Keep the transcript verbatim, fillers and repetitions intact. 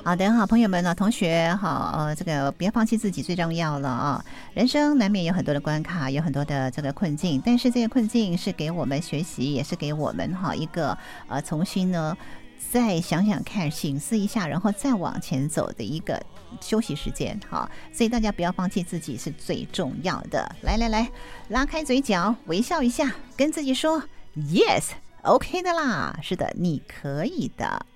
好的，好朋友们呢，同学好，呃，这个不要放弃自己最重要了啊！人生难免有很多的关卡，有很多的这个困境，但是这些困境是给我们学习，也是给我们哈一个呃重新呢再想想看，省思一下，然后再往前走的一个休息时间哈。所以大家不要放弃自己是最重要的。来来来，拉开嘴角，微笑一下，跟自己说 yes，OK 的啦，是的，你可以的。